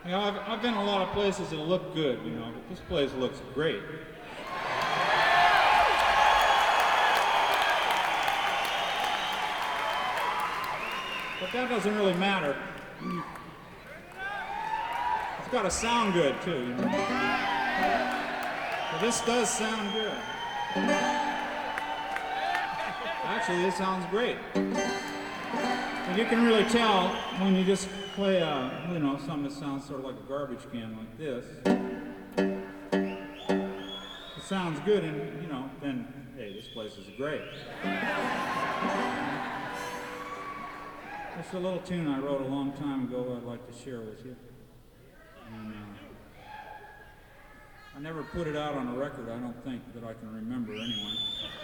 You know, I've been in a lot of places that look good, you know, but this place looks great. But that doesn't really matter. It's got to sound good too, you know. Well, this does sound good. Actually, this sounds great. And you can really tell when you just play, you know, something that sounds sort of like a garbage can like this. It sounds good, and you know, then hey, this place is great. It's a little tune I wrote a long time ago I'd like to share with you. And, I never put it out on a record, I don't think, that I can remember anyway.